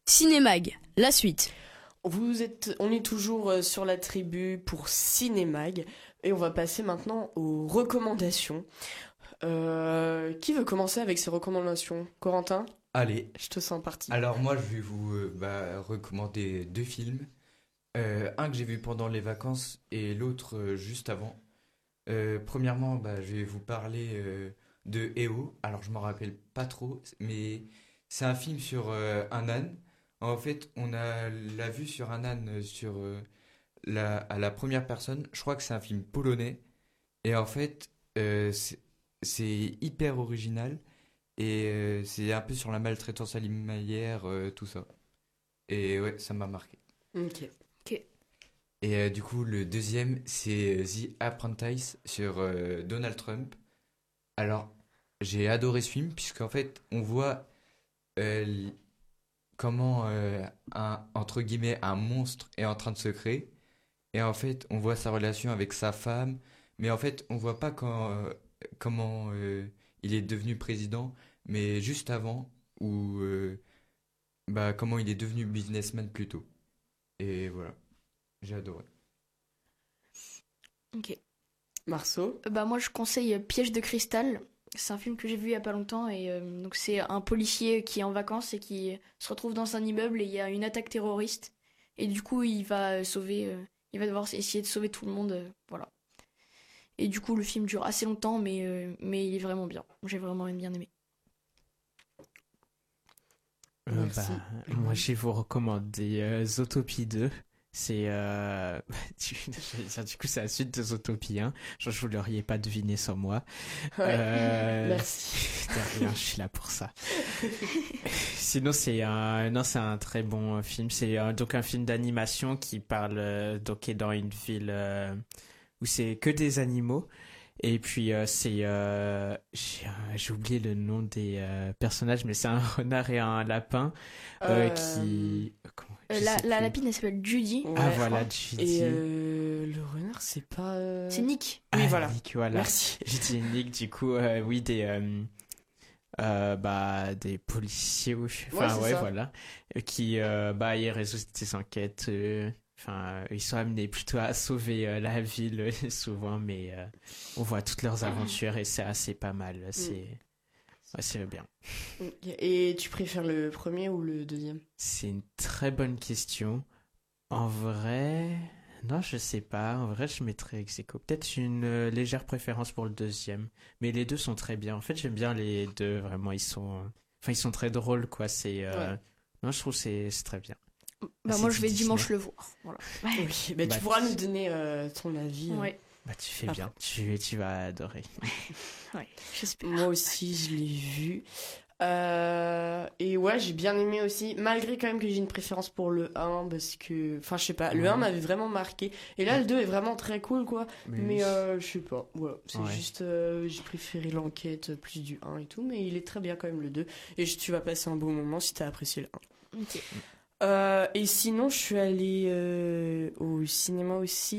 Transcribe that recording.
Cinémag, la suite. On est toujours sur la tribu pour Cinémag et on va passer maintenant aux recommandations. Qui veut commencer avec ses recommandations? Corentin, Allez, je te sens parti. alors moi je vais vous recommander deux films. Un que j'ai vu pendant les vacances et l'autre juste avant. Premièrement, je vais vous parler de EO. Alors je m'en rappelle pas trop, mais c'est un film sur un âne. En fait, l'a vue sur un âne à la première personne. Je crois que c'est un film polonais. Et en fait, c'est hyper original. Et c'est un peu sur la maltraitance animalière, tout ça. Et ouais, ça m'a marqué. Ok. Ok. Et du coup, le deuxième, c'est The Apprentice sur Donald Trump. Alors, j'ai adoré ce film, puisqu'en fait, on voit euh, comment, entre guillemets, un monstre est en train de se créer. Et en fait, on voit sa relation avec sa femme. Mais en fait, on voit pas comment il est devenu président, mais juste avant, ou comment il est devenu businessman plutôt. Et voilà, j'ai adoré. Ok. Marceau. Moi je conseille Piège de cristal. C'est un film que j'ai vu il y a pas longtemps et donc c'est un policier qui est en vacances et qui se retrouve dans un immeuble et il y a une attaque terroriste et du coup il va devoir essayer de sauver tout le monde, voilà. Et du coup le film dure assez longtemps mais il est vraiment bien. J'ai vraiment bien aimé. Merci. Moi, je vais vous recommander Zootopie 2. C'est du coup c'est la suite de Zootopie 1. Genre, je vous l'auriez pas deviné sans moi. Ouais. Merci. De rien, je suis là pour ça. Sinon c'est un très bon film. C'est donc un film d'animation qui parle donc est dans une ville où c'est que des animaux. Et puis j'ai oublié le nom des personnages, mais c'est un renard et un lapin qui je sais La plus. lapine elle s'appelle Judy. Ouais, Ah je voilà, crois. Judy. Et le renard, c'est pas. C'est Nick. Oui, Ah, voilà. Nick, voilà. Merci. J'ai dit Nick, du coup, oui, des policiers, Ouais, c'est ça. voilà, qui, ils résolvent des enquêtes, ils sont amenés plutôt à sauver la ville souvent, mais on voit toutes leurs aventures et c'est assez pas mal, c'est bien. Ok. Et tu préfères le premier ou le deuxième? C'est une très bonne question. En vrai, non, je sais pas. En vrai, je mettrais ex aequo. Peut-être une légère préférence pour le deuxième. Mais les deux sont très bien. En fait, j'aime bien les deux. Vraiment, ils sont très drôles, quoi. Ouais. Non, je trouve que c'est très bien. Moi C'est je vais Disney. dimanche le voir. Voilà. Oui, bah, Bah, tu pourras nous donner ton avis. Ouais. Bah, tu fais Après. bien. Tu vas adorer. Ouais. J'espère. Moi aussi, je l'ai vu. Et ouais, j'ai bien aimé aussi, malgré quand même que j'ai une préférence pour le 1, parce que, enfin, je sais pas, le 1 Ouais. m'avait vraiment marqué. Et là, le 2 est vraiment très cool, quoi. Mais oui. je sais pas, voilà, c'est Ouais. juste, j'ai préféré l'enquête plus du 1 et tout, mais il est très bien quand même le 2. Et tu vas passer un bon moment si t'as apprécié le 1. Ok. Et sinon, je suis allée au cinéma aussi.